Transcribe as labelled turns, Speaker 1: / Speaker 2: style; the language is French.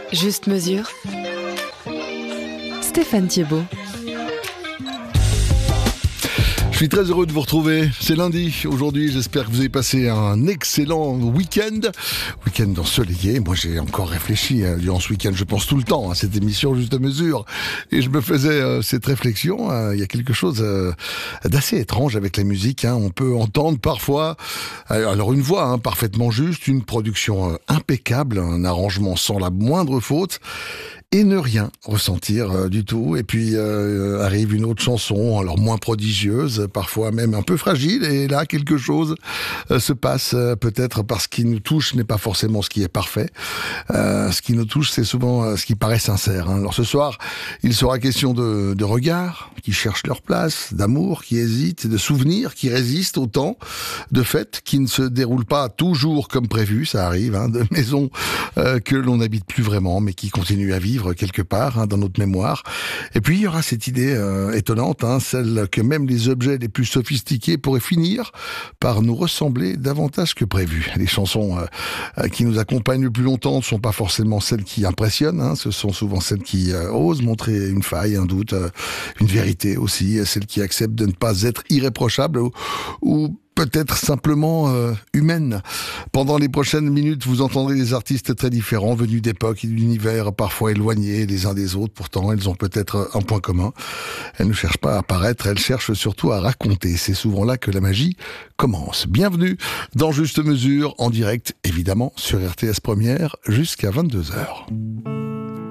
Speaker 1: Juste mesure. Stéphane Thiebaud.
Speaker 2: Je suis très heureux de vous retrouver, c'est lundi aujourd'hui, j'espère que vous avez passé un excellent week-end ensoleillé. Moi j'ai encore réfléchi durant ce week-end, je pense tout le temps à cette émission Juste Mesure, et je me faisais cette réflexion, il y a quelque chose d'assez étrange avec la musique, on peut entendre parfois, alors une voix parfaitement juste, une production impeccable, un arrangement sans la moindre faute, et ne rien ressentir du tout. Et puis arrive une autre chanson, alors moins prodigieuse, parfois même un peu fragile, et là quelque chose se passe, peut-être parce ce qui nous touche n'est pas forcément ce qui est parfait. Ce qui nous touche, c'est souvent ce qui paraît sincère. Alors ce soir, il sera question de regards qui cherchent leur place, d'amour qui hésite, de souvenirs qui résistent au temps, de fêtes qui ne se déroulent pas toujours comme prévu, ça arrive, de maisons que l'on n'habite plus vraiment, mais qui continuent à vivre quelque part dans notre mémoire. Et puis il y aura cette idée étonnante, celle que même les objets les plus sophistiqués pourraient finir par nous ressembler davantage que prévu. Les chansons qui nous accompagnent le plus longtemps ne sont pas forcément celles qui impressionnent, ce sont souvent celles qui osent montrer une faille, un doute, une vérité aussi, celles qui acceptent de ne pas être irréprochables ou peut-être simplement humaine. Pendant les prochaines minutes, vous entendrez des artistes très différents, venus d'époques et d'univers parfois éloignés les uns des autres. Pourtant, elles ont peut-être un point commun. Elles ne cherchent pas à apparaître, elles cherchent surtout à raconter. C'est souvent là que la magie commence. Bienvenue dans Juste Mesure, en direct, évidemment, sur RTS Première, jusqu'à 22h.